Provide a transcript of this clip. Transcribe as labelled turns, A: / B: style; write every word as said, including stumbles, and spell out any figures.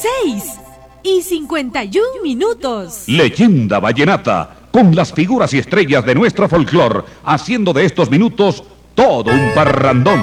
A: seis y cincuenta y un minutos.
B: Leyenda Vallenata, con las figuras y estrellas de nuestro folclor, haciendo de estos minutos todo un parrandón.